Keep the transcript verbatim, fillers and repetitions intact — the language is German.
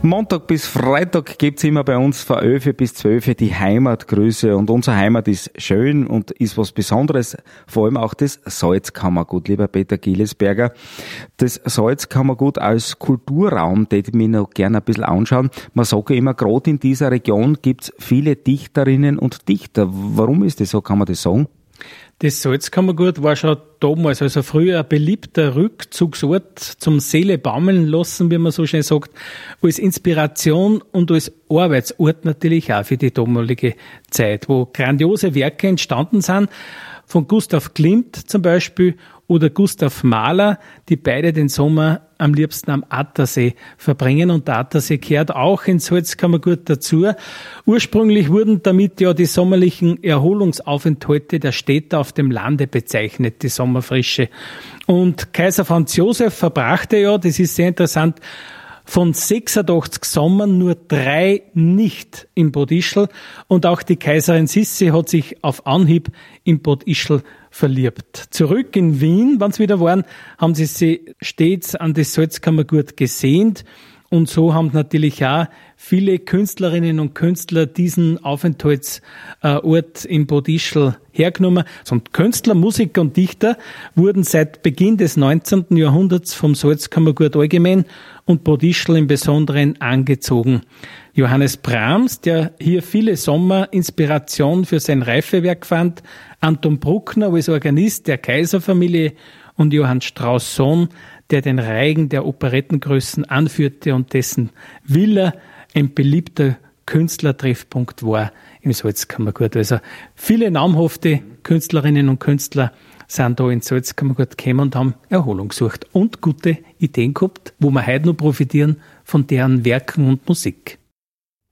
Montag bis Freitag gibt's immer bei uns von elf bis zwölf die Heimatgrüße und unsere Heimat ist schön und ist was Besonderes, vor allem auch das Salzkammergut, lieber Peter Gillesberger. Das Salzkammergut als Kulturraum, den ich mir noch gerne ein bisschen anschauen. Man sagt ja immer, gerade in dieser Region gibt's viele Dichterinnen und Dichter. Warum ist das so, kann man das sagen? Das Salzkammergut war schon damals, also früher ein beliebter Rückzugsort zum Seele baumeln lassen, wie man so schön sagt, als Inspiration und als Arbeitsort natürlich auch für die damalige Zeit, wo grandiose Werke entstanden sind, von Gustav Klimt zum Beispiel oder Gustav Mahler, die beide den Sommer am liebsten am Attersee verbringen. Und der Attersee gehört auch ins Salzkammergut dazu. Ursprünglich wurden damit ja die sommerlichen Erholungsaufenthalte der Städter auf dem Lande bezeichnet, die Sommerfrische. Und Kaiser Franz Josef verbrachte ja, das ist sehr interessant, von sechsundachtzig Sommern nur drei nicht in Bad Ischl. Und auch die Kaiserin Sissi hat sich auf Anhieb in Bad Ischl verliebt. Zurück in Wien, wenn sie wieder waren, haben sie sich stets an das Salzkammergut gesehnt. Und so haben natürlich auch viele Künstlerinnen und Künstler diesen Aufenthaltsort in Bad Ischl hergenommen. Und Künstler, Musiker und Dichter wurden seit Beginn des neunzehnten Jahrhunderts vom Salzkammergut allgemein und Bad Ischl im Besonderen angezogen. Johannes Brahms, der hier viele Sommer Inspiration für sein Reifewerk fand, Anton Bruckner als Organist der Kaiserfamilie und Johann Strauss Sohn, der den Reigen der Operettengrößen anführte und dessen Villa ein beliebter Künstlertreffpunkt war im Salzkammergut. Also viele namhafte Künstlerinnen und Künstler sind da ins Salzkammergut gekommen und haben Erholung gesucht und gute Ideen gehabt, wo wir heute noch profitieren von deren Werken und Musik.